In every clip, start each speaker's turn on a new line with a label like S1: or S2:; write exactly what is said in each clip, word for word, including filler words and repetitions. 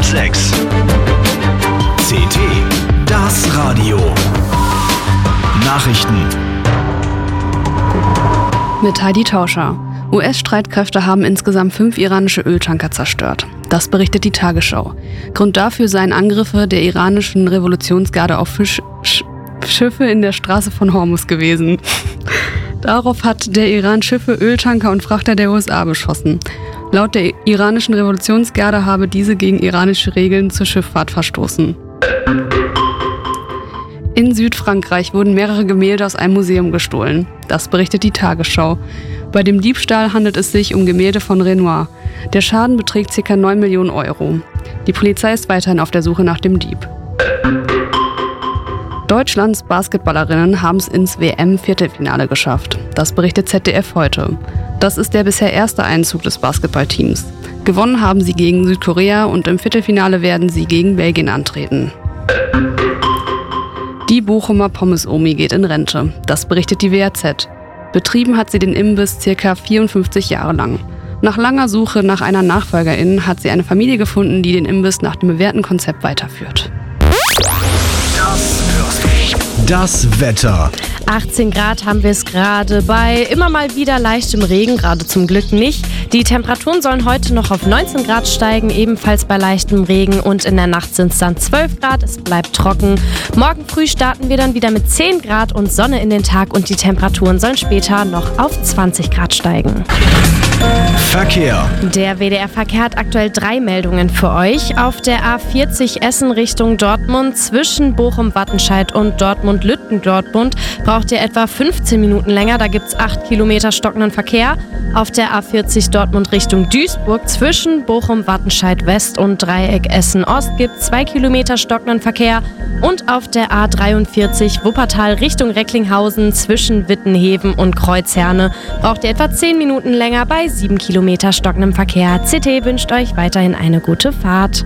S1: sechs. C T, das Radio. Nachrichten.
S2: Mit Heidi Tauscher. U S-Streitkräfte haben insgesamt fünf iranische Öltanker zerstört. Das berichtet die Tagesschau. Grund dafür seien Angriffe der iranischen Revolutionsgarde auf Fisch- Sch- Schiffe in der Straße von Hormuz gewesen. Darauf hat der Iran Schiffe, Öltanker und Frachter der U S A beschossen. Laut der iranischen Revolutionsgarde habe diese gegen iranische Regeln zur Schifffahrt verstoßen. In Südfrankreich wurden mehrere Gemälde aus einem Museum gestohlen. Das berichtet die Tagesschau. Bei dem Diebstahl handelt es sich um Gemälde von Renoir. Der Schaden beträgt ca. neun Millionen Euro. Die Polizei ist weiterhin auf der Suche nach dem Dieb. Deutschlands Basketballerinnen haben es ins W M-Viertelfinale geschafft. Das berichtet Z D F heute. Das ist der bisher erste Einzug des Basketballteams. Gewonnen haben sie gegen Südkorea und im Viertelfinale werden sie gegen Belgien antreten. Die Bochumer Pommes-Omi geht in Rente. Das berichtet die W A Z. Betrieben hat sie den Imbiss ca. vierundfünfzig Jahre lang. Nach langer Suche nach einer Nachfolgerin hat sie eine Familie gefunden, die den Imbiss nach dem bewährten Konzept weiterführt.
S1: Das hörst du. Das Wetter.
S3: achtzehn Grad haben wir es gerade bei immer mal wieder leichtem Regen, gerade zum Glück nicht. Die Temperaturen sollen heute noch auf neunzehn Grad steigen, ebenfalls bei leichtem Regen, und in der Nacht sind es dann zwölf Grad, es bleibt trocken. Morgen früh starten wir dann wieder mit zehn Grad und Sonne in den Tag und die Temperaturen sollen später noch auf zwanzig Grad steigen.
S1: Verkehr.
S3: Der W D R-Verkehr hat aktuell drei Meldungen für euch. Auf der A vierzig Essen Richtung Dortmund zwischen Bochum-Wattenscheid und Dortmund-Lütten-Dortmund braucht ihr etwa fünfzehn Minuten länger. Da gibt es acht Kilometer stockenden Verkehr. Auf der A vierzig Dortmund Richtung Duisburg zwischen Bochum-Wattenscheid West und Dreieck Essen-Ost gibt es zwei Kilometer stockenden Verkehr. Und auf der A dreiundvierzig Wuppertal Richtung Recklinghausen zwischen Wittenheven und Kreuzherne braucht ihr etwa zehn Minuten länger bei sieben Kilometer stockendem Verkehr. C T wünscht euch weiterhin eine gute Fahrt.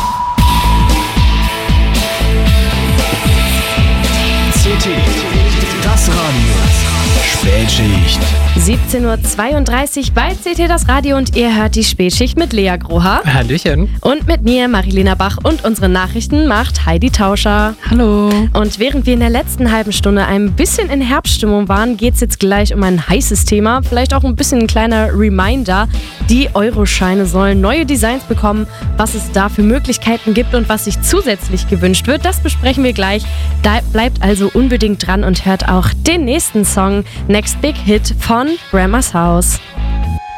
S1: C T, das Radio. Spätschicht.
S3: siebzehn Uhr zweiunddreißig bei C T das Radio und ihr hört die Spätschicht mit Lea Groha.
S4: Hallöchen.
S3: Und mit mir, Marilena Bach, und unsere Nachrichten macht Heidi Tauscher.
S2: Hallo.
S3: Und während wir in der letzten halben Stunde ein bisschen in Herbststimmung waren, geht es jetzt gleich um ein heißes Thema. Vielleicht auch ein bisschen ein kleiner Reminder. Die Euroscheine sollen neue Designs bekommen. Was es da für Möglichkeiten gibt und was sich zusätzlich gewünscht wird, das besprechen wir gleich. Da bleibt also unbedingt dran und hört auch den nächsten Song Next Big Hit von Grandma's House.